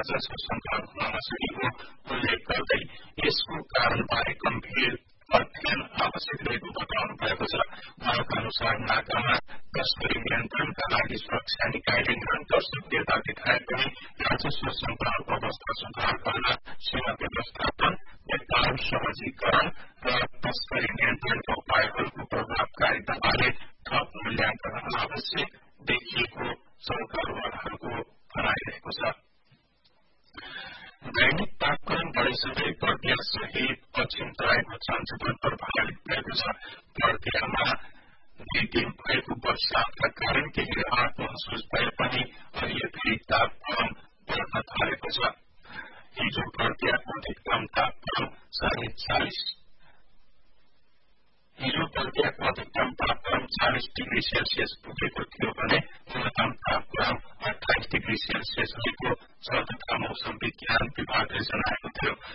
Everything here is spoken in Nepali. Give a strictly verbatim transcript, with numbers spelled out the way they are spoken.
राजस्व संकलन हुन नसकेको उल्लेख गर्दै यसको कारणबारे गम्भीर अध्ययन आवश्यक रहेको बताउनु भएको छ। उहाँका अनुसार नाकामा तस्करी नियन्त्रणका लागि सुरक्षा निकायले निरन्तर सक्रियता देखाए पनि राजस्व संकलनको अवस्था सुधार गर्न सीमा व्यवस्थापन, व्यापार सहजीकरण र तस्करी नियन्त्रणका उपायहरूको प्रभावकारिताबारे थप मूल्याङ्कन आवश्यक देखिएको सरकारवालाहरूको भनाइरहेको छ। दैनिक तापक्रम बढिसँगै पर्दिया सहित पश्चिम तराईको जनजीवन प्रभावित भएको छ। पर्दियामा दुई दिन भएको वर्षाका कारण केही राहत महसुस भए पनि अहिले फेरि तापक्रम बढ्न थालेको छ। हिजो पर्दियाको अधिकतम तापक्रम साढे चालिस हिजो पर्दियाको अधिकतम तापक्रम चालिस डिग्री सेल्सियस पुगेको थियो भने न्यूनतम तापक्रम अठाइस डिग्री सेल्सियस रहेको छ तथा मौसम विज्ञान विभागले जनाएको थियो।